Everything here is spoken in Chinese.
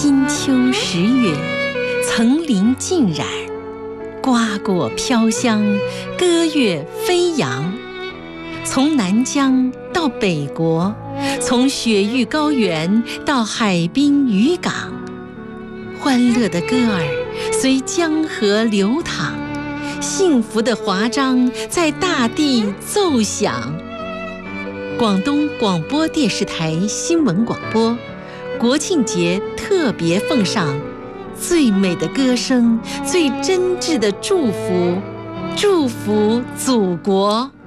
金秋10月，层林尽染，瓜果飘香，歌乐飞扬。从南疆到北国，从雪域高原到海滨渔港，欢乐的歌儿随江河流淌，幸福的华章在大地奏响。广东广播电视台新闻广播，国庆节特别奉上最美的歌声，最真挚的祝福，祝福祖国。